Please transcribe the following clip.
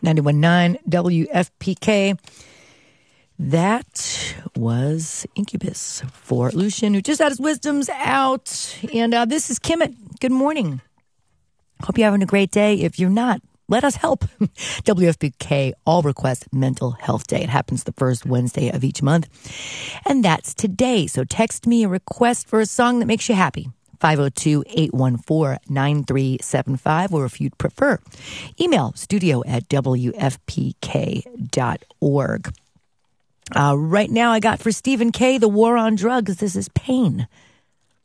91.9 WFPK. That was Incubus for Lucian, who just had his wisdoms out. And this is Kimmit. Good morning. Hope you're having a great day. If you're not, let us help. WFPK All Request Mental Health Day. It happens the first Wednesday of each month. And that's today. So text me a request for a song that makes you happy. 502-814-9375, or if you'd prefer, email studio@wfpk.org. Right now I got for Stephen K, The War on Drugs. This is Pain